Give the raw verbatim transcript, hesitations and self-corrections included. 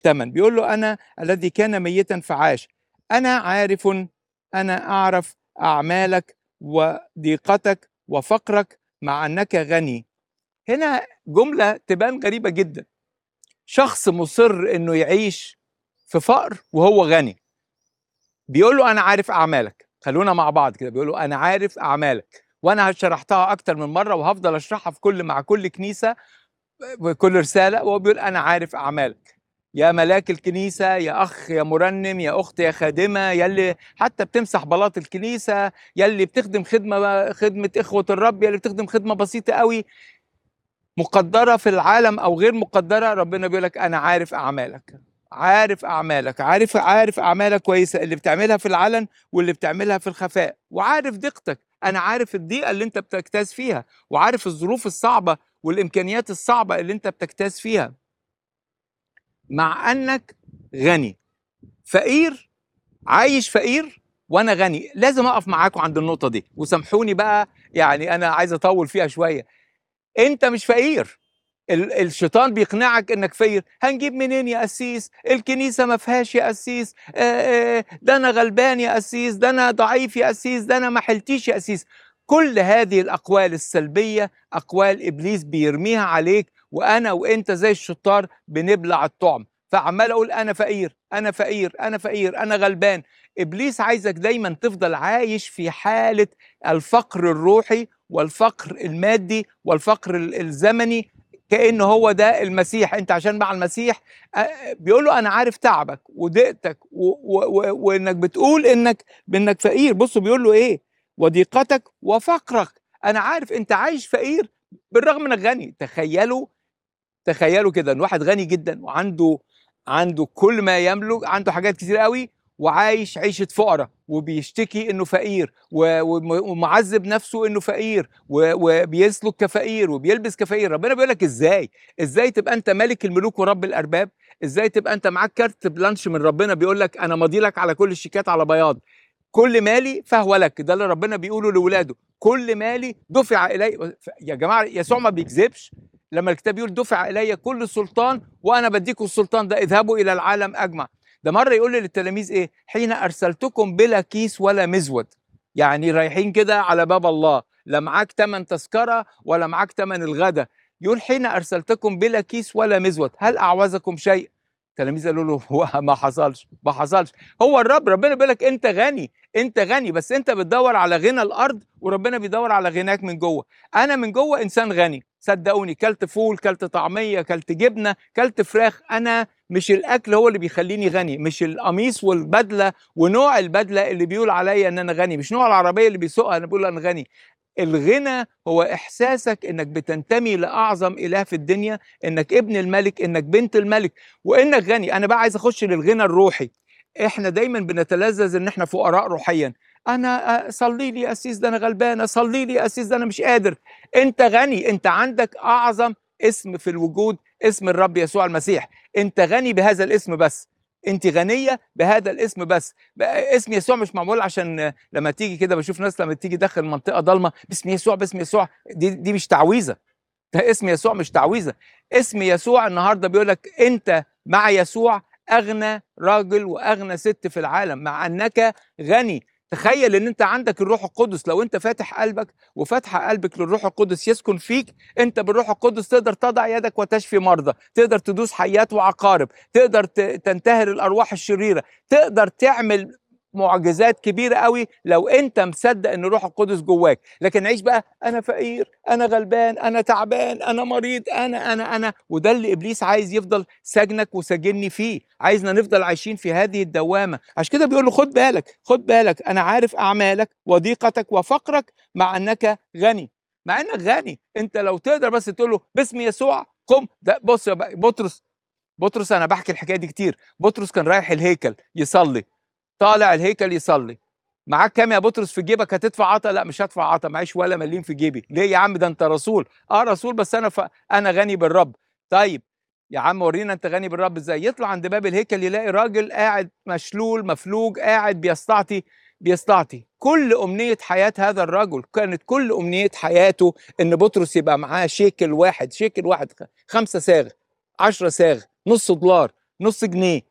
ثمن. بيقول له أنا الذي كان ميتا فعاش، أنا عارف، أنا أعرف أعمالك وضيقتك وفقرك مع أنك غني. هنا جملة تبان غريبة جدا، شخص مصر إنه يعيش في فقر وهو غني. بيقول له أنا عارف أعمالك، خلونا مع بعض كده، بيقول له أنا عارف أعمالك، وأنا شرحتها أكتر من مرة وهفضل أشرحها في كل مع كل كنيسة وكل رسالة. وهو بيقول أنا عارف أعمالك يا ملاك الكنيسة، يا أخ، يا مرنم، يا أخت، يا خادمة، يلي حتى بتمسح بلاط الكنيسة، يلي بتخدم خدمة خدمة إخوة الرب، يلي بتخدم خدمة بسيطة قوي مقدرة في العالم أو غير مقدرة. ربنا بيقول لك أنا عارف أعمالك، عارف أعمالك، عارف عارف أعمالك كويسة، اللي بتعملها في العلن واللي بتعملها في الخفاء، وعارف ضيقتك. أنا عارف الضيقة اللي أنت بتجتاز فيها، وعارف الظروف الصعبة والإمكانيات الصعبة اللي أنت بتجتاز فيها، مع أنك غني. فقير، عايش فقير وأنا غني. لازم أقف معاكم عند النقطة دي، وسامحوني بقى يعني أنا عايز أطول فيها شوية. أنت مش فقير، الشيطان بيقنعك انك فقير. هنجيب منين يا قسيس؟ الكنيسه ما فيهاش يا قسيس، ده انا غلبان يا قسيس، ده انا ضعيف يا قسيس، ده انا ما حلتيش يا قسيس. كل هذه الاقوال السلبيه اقوال ابليس بيرميها عليك، وانا وانت زي الشطار بنبلع الطعم. فعمال اقول انا فقير، انا فقير، انا فقير، انا غلبان. ابليس عايزك دايما تفضل عايش في حاله الفقر الروحي والفقر المادي والفقر الزمني، كأنه هو ده المسيح. انت عشان مع المسيح بيقول له انا عارف تعبك وضيقتك وانك بتقول انك بانك فقير. بصوا بيقول له ايه؟ وضيقتك وفقرك. انا عارف انت عايش فقير بالرغم انك غني. تخيلوا تخيلوا كده ان واحد غني جدا وعنده عنده كل ما يملك، عنده حاجات كتير قوي، وعايش عيشة فقراء وبيشتكي انه فقير ومعذب نفسه انه فقير وبيسلك كفقير وبيلبس كفقير. ربنا بيقول لك ازاي؟ ازاي تبقى انت ملك الملوك ورب الارباب؟ ازاي تبقى انت معاك كارت بلانش من ربنا بيقول لك انا ماضي لك على كل الشيكات على بياض، كل مالي فهو لك. ده اللي ربنا بيقوله لاولاده، كل مالي دفع الي. يا جماعه يسوع ما بيكذبش لما الكتاب يقول دفع الي كل السلطان وانا بديكم السلطان ده، اذهبوا الى العالم اجمع. ده مره يقول للتلاميذ ايه؟ حين ارسلتكم بلا كيس ولا مزود. يعني رايحين كده على باب الله، لا معاك تمن تذكره ولا معاك تمن الغدا. يقول حين ارسلتكم بلا كيس ولا مزود هل اعوزكم شيء؟ التلاميذ قالوا له هو ما حصلش ما حصلش. هو الرب ربنا بيقول لك انت غني، انت غني، بس انت بتدور على غنى الارض وربنا بيدور على غناك من جوه. انا من جوه انسان غني، صدقوني، كلت فول، كلت طعميه، كلت جبنه، كلت فراخ. انا مش الاكل هو اللي بيخليني غني، مش القميص والبدله ونوع البدله اللي بيقول عليا ان انا غني، مش نوع العربيه اللي بيسوقها انا بقول انا غني. الغنى هو احساسك انك بتنتمي لاعظم اله في الدنيا، انك ابن الملك، انك بنت الملك، وانك غني. انا بقى عايز اخش للغنى الروحي. احنا دايما بنتلذذ ان احنا فقراء روحيا. انا صلي لي يا قسيس ده انا غلبان، صلي لي يا قسيس ده انا مش قادر. انت غني، انت عندك اعظم اسم في الوجود، اسم الرب يسوع المسيح. انت غني بهذا الاسم بس، انت غنيه بهذا الاسم بس. اسم يسوع مش معمول عشان لما تيجي كده، بشوف ناس لما تيجي داخل منطقه ضلمه باسم يسوع باسم يسوع، دي دي مش تعويذه. ده اسم يسوع مش تعويذه. اسم يسوع النهارده بيقول لك انت مع يسوع اغنى راجل واغنى ست في العالم، مع انك غني. تخيل ان انت عندك الروح القدس. لو انت فاتح قلبك وفاتحه قلبك للروح القدس يسكن فيك، انت بالروح القدس تقدر تضع يدك وتشفي مرضى، تقدر تدوس حيات وعقارب، تقدر تنتهر الارواح الشريره، تقدر تعمل معجزات كبيره قوي لو انت مصدق ان الروح القدس جواك. لكن عيش بقى انا فقير، انا غلبان، انا تعبان، انا مريض، انا انا انا وده اللي ابليس عايز يفضل سجنك وسجني فيه، عايزنا نفضل عايشين في هذه الدوامه. عشان كده بيقول له خد بالك، خد بالك، انا عارف اعمالك وضيقتك وفقرك مع انك غني. مع انك غني، انت لو تقدر بس تقول له باسم يسوع قم. ده بص يا بطرس، بطرس انا بحكي الحكايه دي كتير. بطرس كان رايح الهيكل يصلي، طالع الهيكل يصلي. معاك كام يا بطرس في جيبك؟ هتدفع عطا؟ لا مش هدفع عطا، معيش ولا مليم في جيبي. ليه يا عم؟ ده انت رسول. اه رسول، بس انا ف... انا غني بالرب. طيب يا عم ورينا انت غني بالرب ازاي. يطلع عند باب الهيكل يلاقي راجل قاعد مشلول مفلوج، قاعد بيستعطي بيستعطي. كل امنيه حياه هذا الرجل، كانت كل امنيه حياته ان بطرس يبقى معاه شيكل واحد، شيكل واحد، خمسه ساغ، عشرة ساغ، نص دولار، نص جنيه